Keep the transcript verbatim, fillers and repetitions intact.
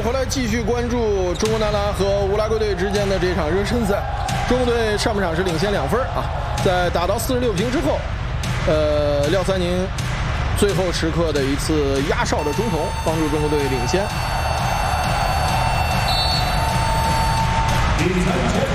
回来继续关注中国男篮和乌拉圭队之间的这场热身赛。中国队上半场是领先两分啊，在打到四十六平之后，呃，廖三宁最后时刻的一次压哨的中投，帮助中国队领先。